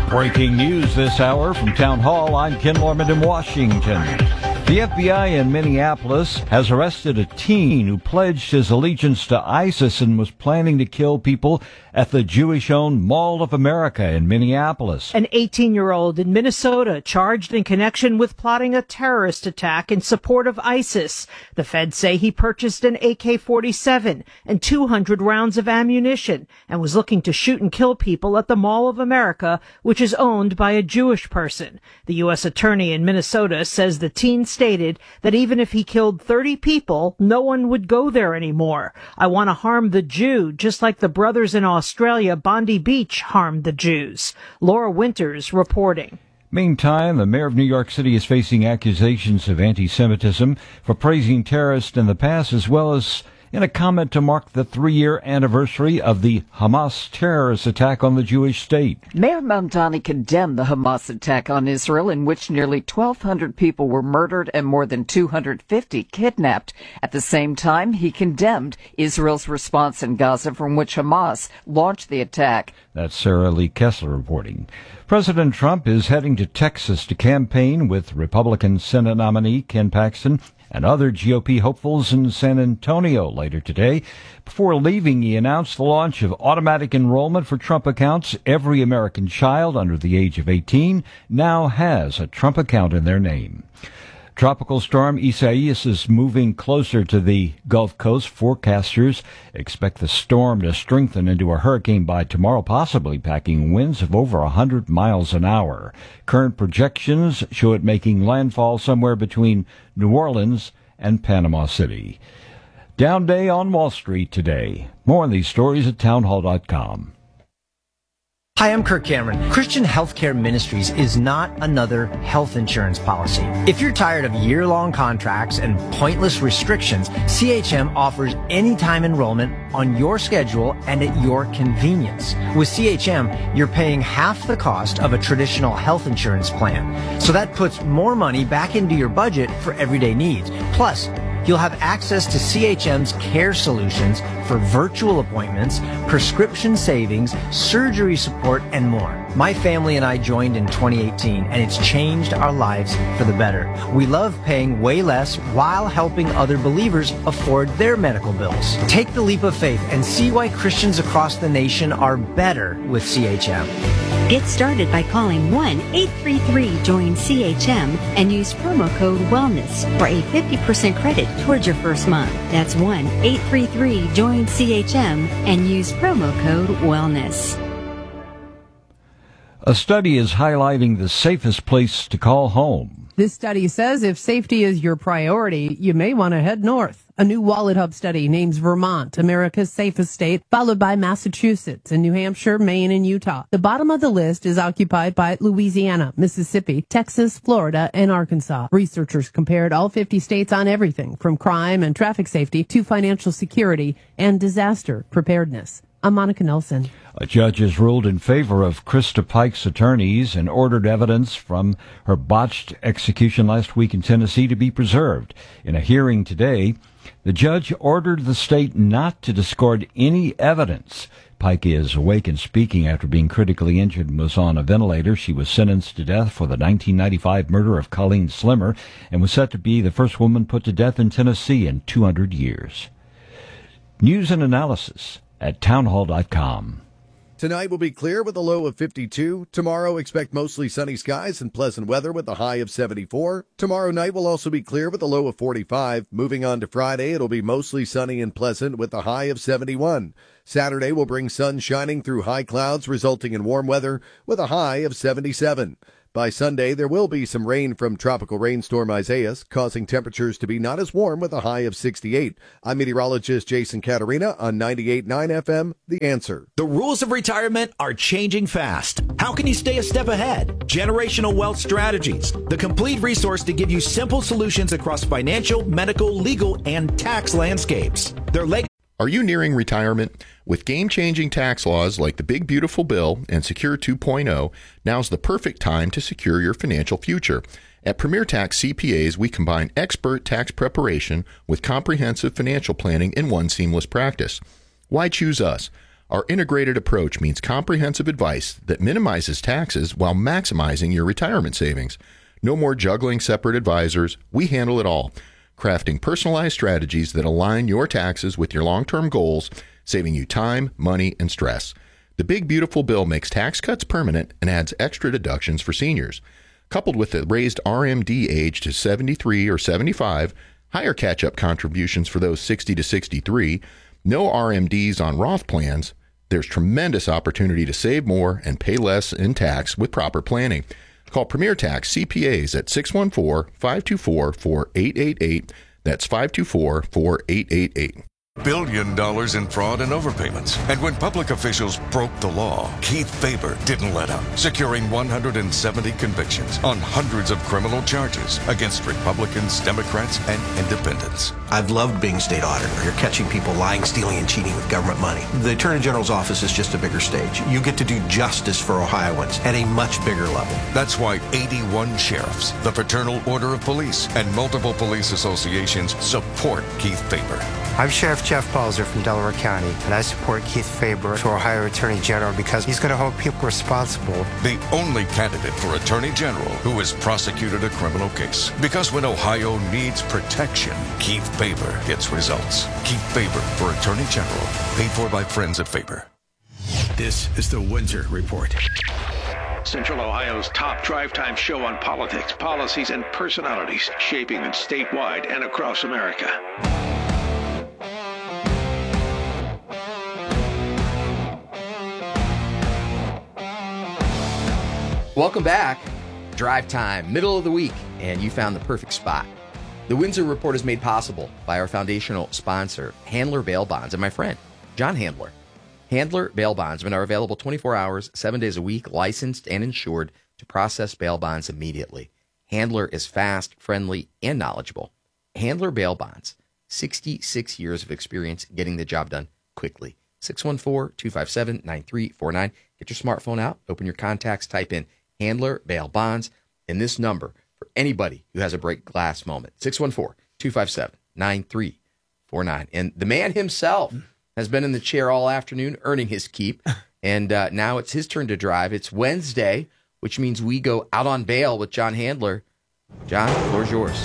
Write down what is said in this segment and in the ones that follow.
Breaking news this hour from Town Hall. I'm Ken Lorman in Washington. The FBI in Minneapolis has arrested a teen who pledged his allegiance to ISIS and was planning to kill people at the Jewish-owned Mall of America in Minneapolis. An 18-year-old in Minnesota charged in connection with plotting a terrorist attack in support of ISIS. The feds say he purchased an AK-47 and 200 rounds of ammunition and was looking to shoot and kill people at the Mall of America, which is owned by a Jewish person. The U.S. attorney in Minnesota says the teen stated that even if he killed 30 people, no one would go there anymore. I want to harm the Jew, just like the brothers in Australia, Bondi Beach, harmed the Jews. Laura Winters reporting. Meantime, the mayor of New York City is facing accusations of anti-Semitism for praising terrorists in the past, as well as in a comment to mark the 3-year anniversary of the Hamas terrorist attack on the Jewish state. Mayor Mamdani condemned the Hamas attack on Israel, in which nearly 1,200 people were murdered and more than 250 kidnapped. At the same time, he condemned Israel's response in Gaza, from which Hamas launched the attack. That's Sarah Lee Kessler reporting. President Trump is heading to Texas to campaign with Republican Senate nominee Ken Paxton and other GOP hopefuls in San Antonio later today. Before leaving, he announced the launch of automatic enrollment for Trump accounts. Every American child under the age of 18 now has a Trump account in their name. Tropical storm Isaias is moving closer to the Gulf Coast. Forecasters expect the storm to strengthen into a hurricane by tomorrow, possibly packing winds of over 100 miles an hour. Current projections show it making landfall somewhere between New Orleans and Panama City. Down day on Wall Street today. More on these stories at townhall.com. Hi, I'm Kirk Cameron. Christian Healthcare Ministries is not another health insurance policy. If you're tired of year-long contracts and pointless restrictions, CHM offers anytime enrollment on your schedule and at your convenience. With CHM, you're paying half the cost of a traditional health insurance plan. So that puts more money back into your budget for everyday needs. Plus, you'll have access to CHM's care solutions for virtual appointments, prescription savings, surgery support, and more. My family and I joined in 2018, and it's changed our lives for the better. We love paying way less while helping other believers afford their medical bills. Take the leap of faith and see why Christians across the nation are better with CHM. Get started by calling 1-833-JOIN-CHM and use promo code WELLNESS for a 50% credit towards your first month. That's 1-833-JOIN-CHM and use promo code WELLNESS. A study is highlighting the safest place to call home. This study says if safety is your priority, you may want to head north. A new Wallet Hub study names Vermont America's safest state, followed by Massachusetts and New Hampshire, Maine, and Utah. The bottom of the list is occupied by Louisiana, Mississippi, Texas, Florida, and Arkansas. Researchers compared all 50 states on everything from crime and traffic safety to financial security and disaster preparedness. I'm Monica Nelson. A judge has ruled in favor of Krista Pike's attorneys and ordered evidence from her botched execution last week in Tennessee to be preserved. In a hearing today, the judge ordered the state not to discard any evidence. Pike is awake and speaking after being critically injured and was on a ventilator. She was sentenced to death for the 1995 murder of Colleen Slimmer and was set to be the first woman put to death in Tennessee in 200 years. News and analysis at townhall.com. Tonight will be clear with a low of 52. Tomorrow, expect mostly sunny skies and pleasant weather with a high of 74. Tomorrow night will also be clear with a low of 45. Moving on to Friday, it'll be mostly sunny and pleasant with a high of 71. Saturday will bring sun shining through high clouds, resulting in warm weather with a high of 77. By Sunday, there will be some rain from tropical rainstorm Isaias, causing temperatures to be not as warm with a high of 68. I'm meteorologist Jason Caterina on 98.9 FM, The Answer. The rules of retirement are changing fast. How can you stay a step ahead? Generational Wealth Strategies, the complete resource to give you simple solutions across financial, medical, legal, and tax landscapes. Are you nearing retirement? With game-changing tax laws like the Big Beautiful Bill and Secure 2.0, now's the perfect time to secure your financial future. At Premier Tax CPAs, we combine expert tax preparation with comprehensive financial planning in one seamless practice. Why choose us? Our integrated approach means comprehensive advice that minimizes taxes while maximizing your retirement savings. No more juggling separate advisors. We handle it all, crafting personalized strategies that align your taxes with your long-term goals, saving you time, money, and stress. The Big Beautiful Bill makes tax cuts permanent and adds extra deductions for seniors. Coupled with the raised RMD age to 73 or 75, higher catch-up contributions for those 60 to 63, no RMDs on Roth plans, there's tremendous opportunity to save more and pay less in tax with proper planning. Call Premier Tax CPAs at 614-524-4888. That's 524-4888. $1 billion in fraud and overpayments. And when public officials broke the law, Keith Faber didn't let up, securing 170 convictions on hundreds of criminal charges against Republicans, Democrats, and independents. I've loved being state auditor. You're catching people lying, stealing, and cheating with government money. The Attorney General's office is just a bigger stage. You get to do justice for Ohioans at a much bigger level. That's why 81 sheriffs, the Fraternal Order of Police, and multiple police associations support Keith Faber. I'm Sheriff Jeff Balzer from Delaware County, and I support Keith Faber for Ohio Attorney General because he's going to hold people responsible. The only candidate for Attorney General who has prosecuted a criminal case. Because when Ohio needs protection, Keith Faber gets results. Keith Faber for Attorney General. Paid for by friends at Faber. This is the Windsor Report. Central Ohio's top drive time show on politics, policies, and personalities shaping them statewide and across America. Welcome back. Drive time, middle of the week, and you found the perfect spot. The Windsor Report is made possible by our foundational sponsor, Handler Bail Bonds, and my friend, John Handler. Handler Bail Bondsmen are available 24 hours, 7 days a week, licensed and insured to process bail bonds immediately. Handler is fast, friendly, and knowledgeable. Handler Bail Bonds, 66 years of experience getting the job done quickly. 614-257-9349. Get your smartphone out, open your contacts, type in Handler Bail Bonds, and this number for anybody who has a break glass moment, 614-257-9349. And the man himself has been in the chair all afternoon, earning his keep, and now it's his turn to drive. It's Wednesday, which means we go out on bail with John Handler. John, the floor's yours.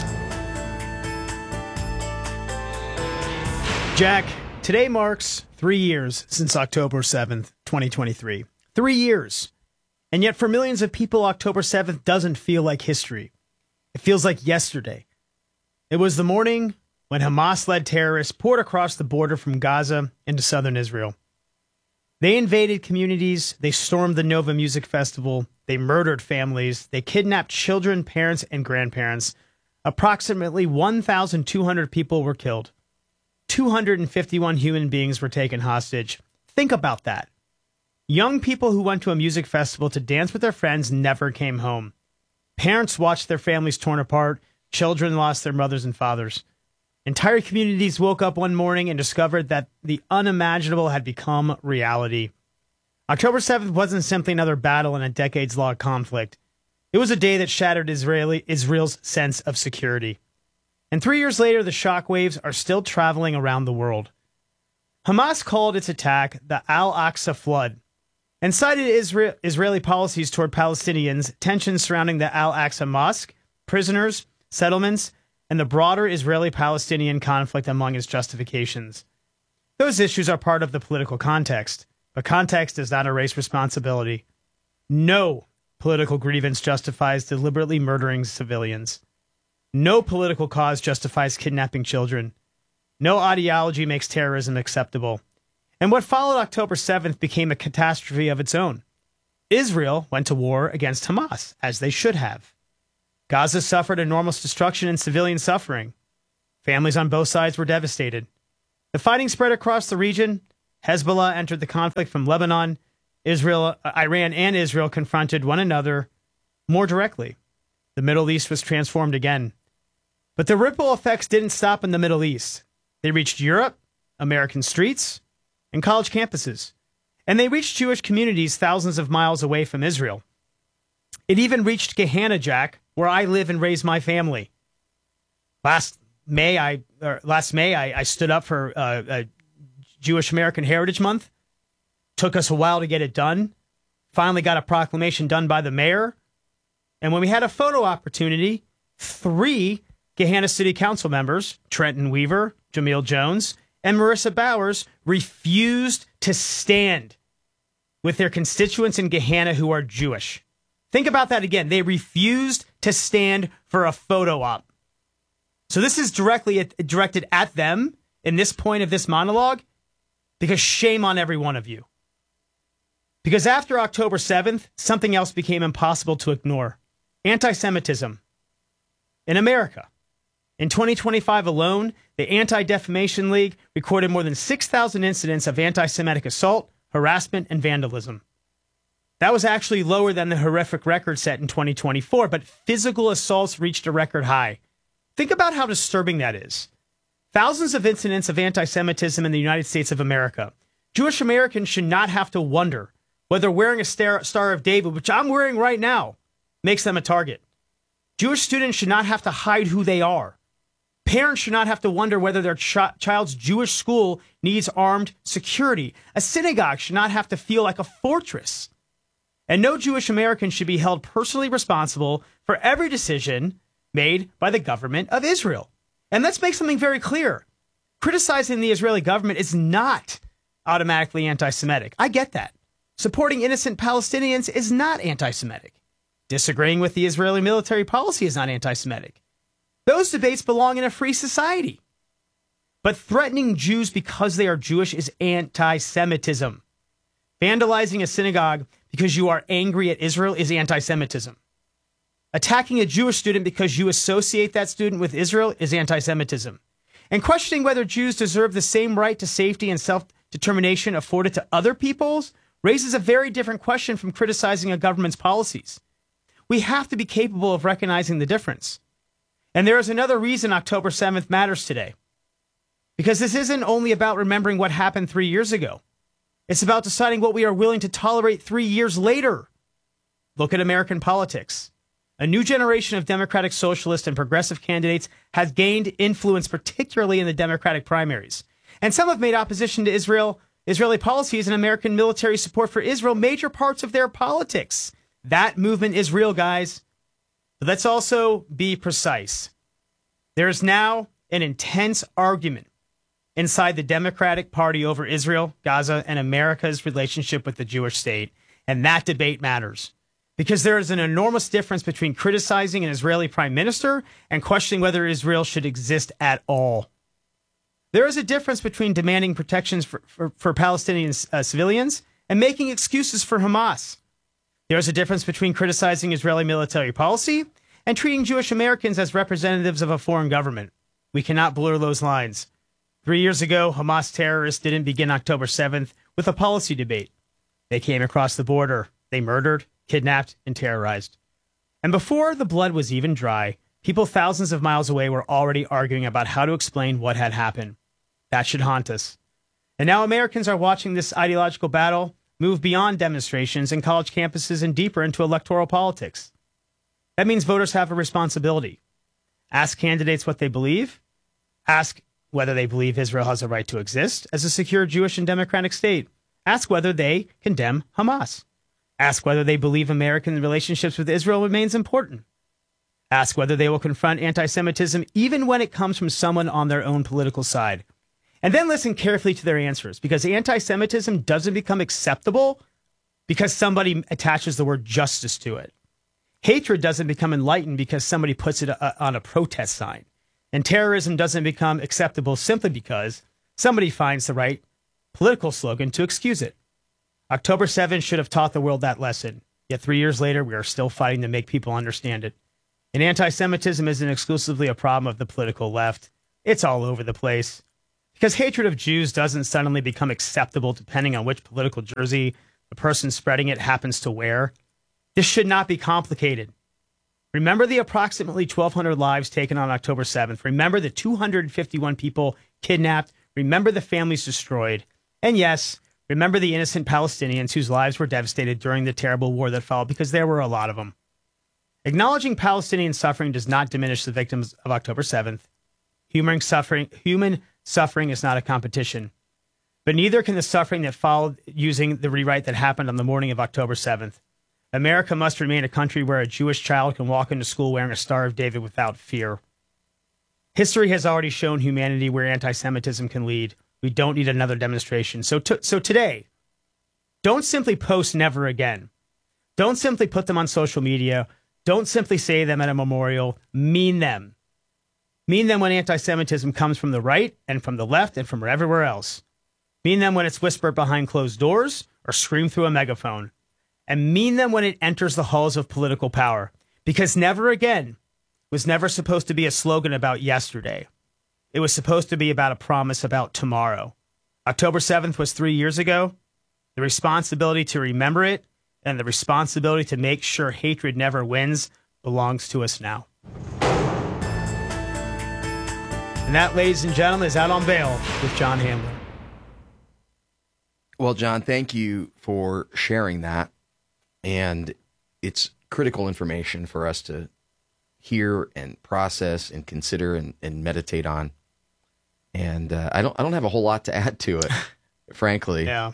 Jack, today marks 3 years since October 7th, 2023. 3 years. And yet for millions of people, October 7th doesn't feel like history. It feels like yesterday. It was the morning when Hamas-led terrorists poured across the border from Gaza into southern Israel. They invaded communities, they stormed the Nova Music Festival, they murdered families, they kidnapped children, parents, and grandparents. Approximately 1,200 people were killed. 251 human beings were taken hostage. Think about that. Young people who went to a music festival to dance with their friends never came home. Parents watched their families torn apart. Children lost their mothers and fathers. Entire communities woke up one morning and discovered that the unimaginable had become reality. October 7th wasn't simply another battle in a decades-long conflict. It was a day that shattered Israel's sense of security. And 3 years later, the shockwaves are still traveling around the world. Hamas called its attack the Al-Aqsa Flood and cited Israeli policies toward Palestinians, tensions surrounding the Al-Aqsa Mosque, prisoners, settlements, and the broader Israeli-Palestinian conflict among its justifications. Those issues are part of the political context, but context does not erase responsibility. No political grievance justifies deliberately murdering civilians. No political cause justifies kidnapping children. No ideology makes terrorism acceptable. And what followed October 7th became a catastrophe of its own. Israel went to war against Hamas, as they should have. Gaza suffered enormous destruction and civilian suffering. Families on both sides were devastated. The fighting spread across the region. Hezbollah entered the conflict from Lebanon. Iran and Israel confronted one another more directly. The Middle East was transformed again. But the ripple effects didn't stop in the Middle East. They reached Europe, American streets, and college campuses. And they reached Jewish communities thousands of miles away from Israel. It even reached Gehanna, Jack, where I live and raise my family. Last May, I stood up for Jewish American Heritage Month. Took us a while to get it done. Finally got a proclamation done by the mayor. And when we had a photo opportunity, 3 Gahanna City Council members, Trenton Weaver, Jamil Jones, and Marissa Bowers, refused to stand with their constituents in Gahanna who are Jewish. Think about that again. They refused to stand for a photo op. So this is directed at them in this point of this monologue, because shame on every one of you. Because after October 7th, something else became impossible to ignore. Anti-Semitism in America. In 2025 alone, the Anti-Defamation League recorded more than 6,000 incidents of anti-Semitic assault, harassment, and vandalism. That was actually lower than the horrific record set in 2024, but physical assaults reached a record high. Think about how disturbing that is. Thousands of incidents of anti-Semitism in the United States of America. Jewish Americans should not have to wonder whether wearing a Star of David, which I'm wearing right now, makes them a target. Jewish students should not have to hide who they are. Parents should not have to wonder whether their child's Jewish school needs armed security. A synagogue should not have to feel like a fortress. And no Jewish American should be held personally responsible for every decision made by the government of Israel. And let's make something very clear. Criticizing the Israeli government is not automatically anti-Semitic. I get that. Supporting innocent Palestinians is not anti-Semitic. Disagreeing with the Israeli military policy is not anti-Semitic. Those debates belong in a free society. But threatening Jews because they are Jewish is anti-Semitism. Vandalizing a synagogue because you are angry at Israel is anti-Semitism. Attacking a Jewish student because you associate that student with Israel is anti-Semitism. And questioning whether Jews deserve the same right to safety and self-determination afforded to other peoples raises a very different question from criticizing a government's policies. We have to be capable of recognizing the difference. And there is another reason October 7th matters today. Because this isn't only about remembering what happened 3 years ago. It's about deciding what we are willing to tolerate 3 years later. Look at American politics. A new generation of Democratic socialist and progressive candidates has gained influence, particularly in the Democratic primaries. And some have made opposition to Israeli policies and American military support for Israel major parts of their politics. That movement is real, guys. But let's also be precise. There is now an intense argument inside the Democratic Party over Israel, Gaza, and America's relationship with the Jewish state. And that debate matters. Because there is an enormous difference between criticizing an Israeli prime minister and questioning whether Israel should exist at all. There is a difference between demanding protections for Palestinian civilians and making excuses for Hamas. There is a difference between criticizing Israeli military policy and treating Jewish Americans as representatives of a foreign government. We cannot blur those lines. 3 years ago, Hamas terrorists didn't begin October 7th with a policy debate. They came across the border. They murdered, kidnapped, and terrorized. And before the blood was even dry, people thousands of miles away were already arguing about how to explain what had happened. That should haunt us. And now Americans are watching this ideological battle move beyond demonstrations and college campuses and deeper into electoral politics. That means voters have a responsibility. Ask candidates what they believe. Ask whether they believe Israel has a right to exist as a secure Jewish and democratic state. Ask whether they condemn Hamas. Ask whether they believe American relationships with Israel remains important. Ask whether they will confront anti-Semitism even when it comes from someone on their own political side. And then listen carefully to their answers, because anti-Semitism doesn't become acceptable because somebody attaches the word justice to it. Hatred doesn't become enlightened because somebody puts it on a protest sign. And terrorism doesn't become acceptable simply because somebody finds the right political slogan to excuse it. October 7th should have taught the world that lesson. Yet 3 years later, we are still fighting to make people understand it. And anti-Semitism isn't exclusively a problem of the political left. It's all over the place. Because hatred of Jews doesn't suddenly become acceptable depending on which political jersey the person spreading it happens to wear. This should not be complicated. Remember the approximately 1,200 lives taken on October 7th. Remember the 251 people kidnapped. Remember the families destroyed. And yes, remember the innocent Palestinians whose lives were devastated during the terrible war that followed, because there were a lot of them. Acknowledging Palestinian suffering does not diminish the victims of October 7th. Human suffering is not a competition. But neither can the suffering that followed using the rewrite that happened on the morning of October 7th. America must remain a country where a Jewish child can walk into school wearing a Star of David without fear. History has already shown humanity where anti-Semitism can lead. We don't need another demonstration. So today, don't simply post never again. Don't simply put them on social media. Don't simply say them at a memorial. Mean them. Mean them when anti-Semitism comes from the right and from the left and from everywhere else. Mean them when it's whispered behind closed doors or screamed through a megaphone. And mean them when it enters the halls of political power. Because never again was never supposed to be a slogan about yesterday. It was supposed to be about a promise about tomorrow. October 7th was 3 years ago. The responsibility to remember it and the responsibility to make sure hatred never wins belongs to us now. And that, ladies and gentlemen, is Out on Bail with John Handler. Well, John, thank you for sharing that. And it's critical information for us to hear and process and consider and meditate on. And I don't have a whole lot to add to it, frankly. Yeah.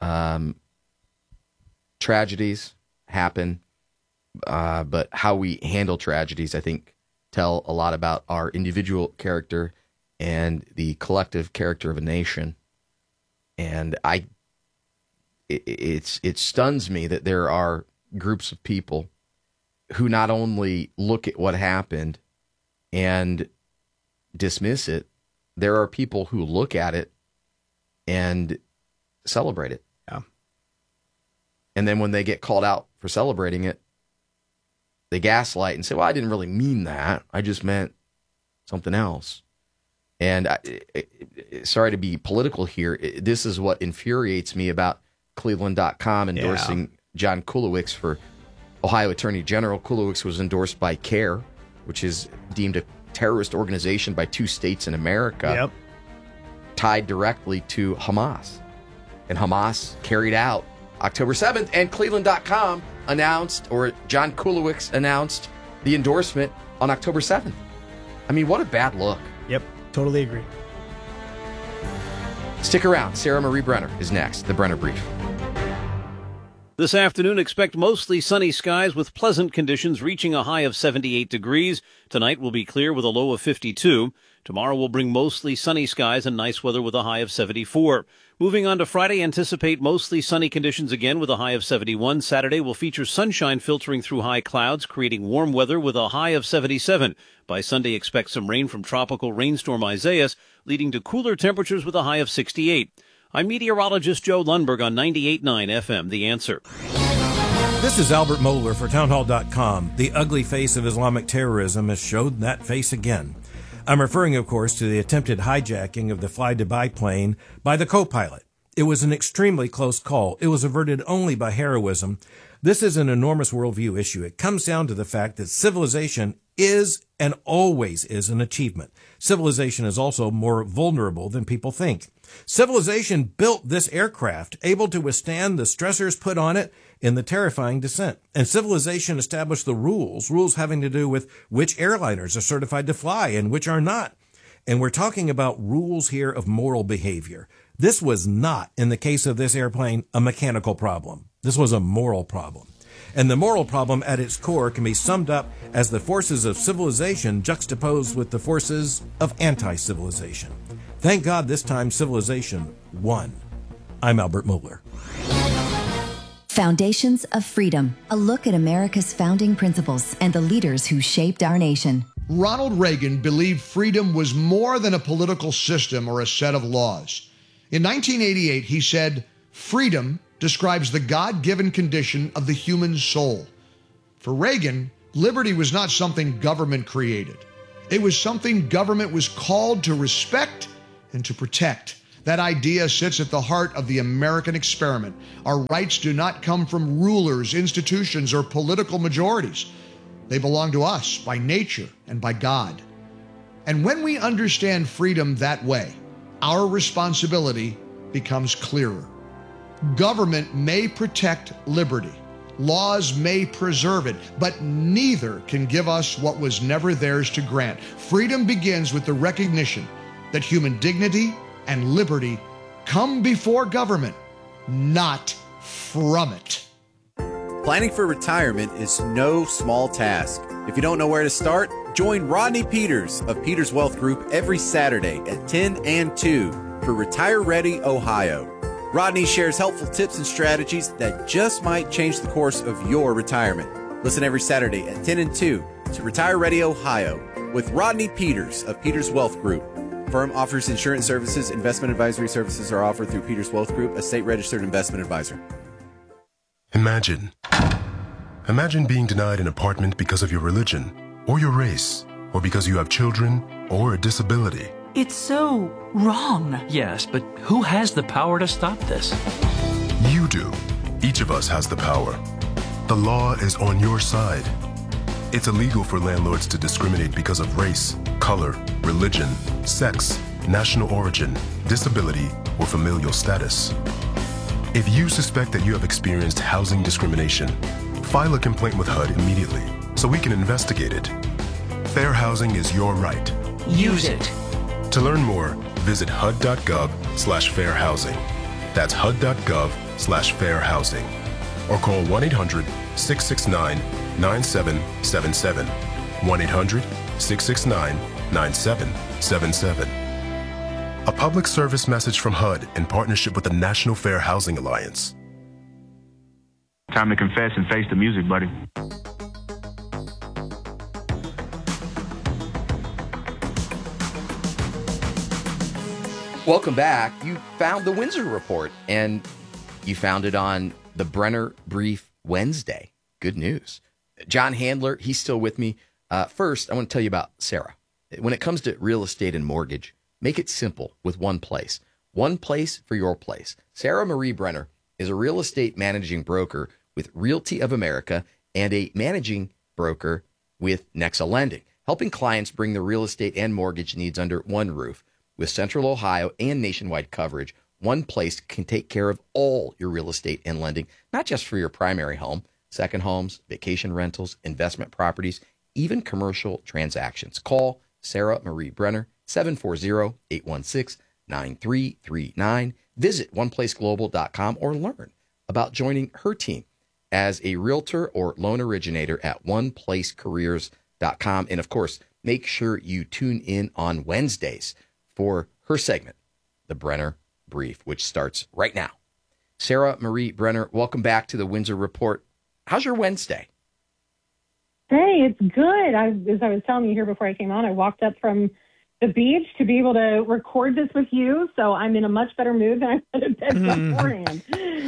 Tragedies happen, but how we handle tragedies, I think, tell a lot about our individual character and the collective character of a nation. And it stuns me that there are groups of people who not only look at what happened and dismiss it, there are people who look at it and celebrate it. Yeah. And then when they get called out for celebrating it, they gaslight and say, well, I didn't really mean that. I just meant something else. And sorry to be political here. This is what infuriates me about Cleveland.com endorsing John Kulowicz for Ohio Attorney General. Kulowicz was endorsed by CARE, which is deemed a terrorist organization by 2 states in America, tied directly to Hamas. And Hamas carried out October 7th, and Cleveland.com announced, or John Kulowicz announced, the endorsement on October 7th. I mean, what a bad look. Yep, totally agree. Stick around. Sarah Marie Brenner is next. The Brenner Brief. This afternoon, expect mostly sunny skies with pleasant conditions reaching a high of 78 degrees. Tonight will be clear with a low of 52. Tomorrow will bring mostly sunny skies and nice weather with a high of 74. Moving on to Friday, anticipate mostly sunny conditions again with a high of 71. Saturday will feature sunshine filtering through high clouds, creating warm weather with a high of 77. By Sunday, expect some rain from tropical rainstorm Isaias, leading to cooler temperatures with a high of 68. I'm meteorologist Joe Lundberg on 98.9 FM, The Answer. This is Albert Mohler for Townhall.com. The ugly face of Islamic terrorism has showed that face again. I'm referring, of course, to the attempted hijacking of the Fly Dubai plane by the co-pilot. It was an extremely close call. It was averted only by heroism. This is an enormous worldview issue. It comes down to the fact that civilization is and always is an achievement. Civilization is also more vulnerable than people think. Civilization built this aircraft, able to withstand the stressors put on it in the terrifying descent. And civilization established the rules having to do with which airliners are certified to fly and which are not. And we're talking about rules here of moral behavior. This was not, in the case of this airplane, a mechanical problem. This was a moral problem. And the moral problem at its core can be summed up as the forces of civilization juxtaposed with the forces of anti-civilization. Thank God this time civilization won. I'm Albert Mohler. Foundations of Freedom, a look at America's founding principles and the leaders who shaped our nation. Ronald Reagan believed freedom was more than a political system or a set of laws. In 1988, he said, "Freedom describes the God-given condition of the human soul." For Reagan, liberty was not something government created. It was something government was called to respect and to protect. That idea sits at the heart of the American experiment. Our rights do not come from rulers, institutions, or political majorities. They belong to us by nature and by God. And when we understand freedom that way, our responsibility becomes clearer. Government may protect liberty. Laws may preserve it, but neither can give us what was never theirs to grant. Freedom begins with the recognition that human dignity and liberty come before government, not from it. Planning for retirement is no small task. If you don't know where to start, join Rodney Peters of Peters Wealth Group every Saturday at 10 and 2 for Retire Ready Ohio. Rodney shares helpful tips and strategies that just might change the course of your retirement. Listen every Saturday at 10 and 2 to Retire Ready Ohio with Rodney Peters of Peters Wealth Group. Firm offers insurance services. Investment advisory services are offered through Peters Wealth Group, a state-registered investment advisor. Imagine being denied an apartment because of your religion or your race or because you have children or a disability. It's so wrong. Yes, but who has the power to stop this? You do. Each of us has the power. The law is on your side. It's illegal for landlords to discriminate because of race, color, religion, sex, national origin, disability, or familial status. If you suspect that you have experienced housing discrimination, file a complaint with HUD immediately so we can investigate it. Fair housing is your right. Use it. To learn more, visit HUD.gov/fairhousing. That's HUD.gov/fairhousing. Or call 1-800-669-9777. 1-800-669-9777. A public service message from HUD in partnership with the National Fair Housing Alliance. Time to confess and face the music, buddy. Welcome back. You found the Windsor Report, and you found it on the Brenner Brief Wednesday. Good news. John Handler, he's still with me. First, I want to tell you about Sarah. When it comes to real estate and mortgage, make it simple with one place. One place for your place. Sarah Marie Brenner is a real estate managing broker with Realty of America and a managing broker with Nexa Lending, helping clients bring their real estate and mortgage needs under one roof. With Central Ohio and nationwide coverage, one place can take care of all your real estate and lending, not just for your primary home, second homes, vacation rentals, investment properties, even commercial transactions. Call Sarah Marie Brenner, 740-816-9339. Visit oneplaceglobal.com or learn about joining her team as a realtor or loan originator at oneplacecareers.com. And of course, make sure you tune in on Wednesdays for her segment, The Brenner Brief, which starts right now. Sarah Marie Brenner, welcome back to the Windsor Report. How's your Wednesday? Hey, it's good. As I was telling you here before I came on, I walked up from the beach to be able to record this with you, so I'm in a much better mood than I would have been beforehand.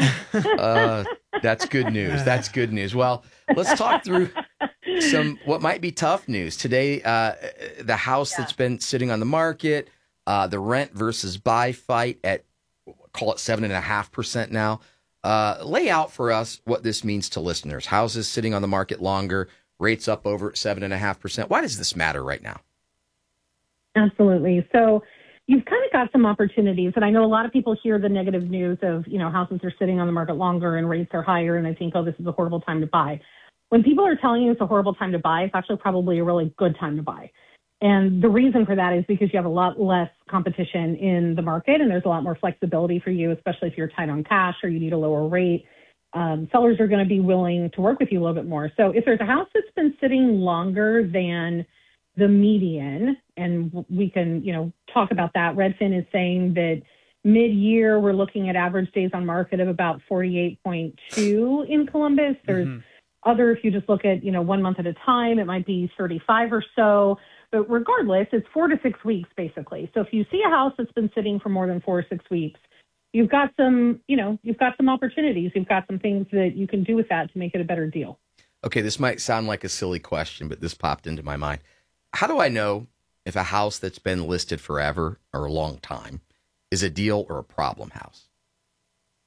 That's good news. That's good news. Well, let's talk through some what might be tough news. Today, the house that's been sitting on the market, the rent versus buy fight at, call it 7.5% now. Lay out for us what this means to listeners. Houses sitting on the market longer, rates up over 7.5%. Why does this matter right now? Absolutely. So you've kind of got some opportunities, and I know a lot of people hear the negative news of, houses are sitting on the market longer and rates are higher, and I think, oh, this is a horrible time to buy. When people are telling you it's a horrible time to buy, it's actually probably a really good time to buy. And the reason for that is because you have a lot less competition in the market, and there's a lot more flexibility for you, especially if you're tight on cash or you need a lower rate. Sellers are going to be willing to work with you a little bit more. So if there's a house that's been sitting longer than the median, and we can, talk about that. Redfin is saying that mid-year, we're looking at average days on market of about 48.2 in Columbus. There's other, if you just look at, 1 month at a time, it might be 35 or so. But regardless, it's 4 to 6 weeks, basically. So if you see a house that's been sitting for more than 4 or 6 weeks, you've got some, you've got some opportunities. You've got some things that you can do with that to make it a better deal. Okay, this might sound like a silly question, but this popped into my mind. How do I know if a house that's been listed forever or a long time is a deal or a problem house?